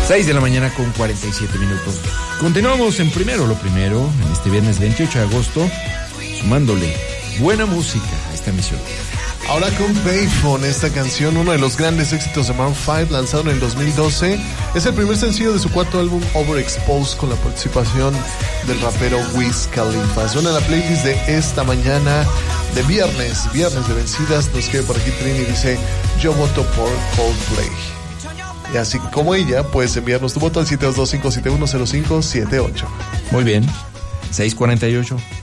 6 de la mañana con 47 minutos. Continuamos en Primero lo Primero, en este viernes 28 de agosto, sumándole buena música a esta emisión. Ahora con Payphone, esta canción, uno de los grandes éxitos de Maroon 5, lanzado en el 2012. Es el primer sencillo de su cuarto álbum Overexposed, con la participación del rapero Wiz Khalifa. Suena la playlist de esta mañana de viernes de vencidas. Nos escribe por aquí Trini y dice: yo voto por Coldplay. Y así como ella, puedes enviarnos tu voto al 722-571-0578. Muy bien, 6:48.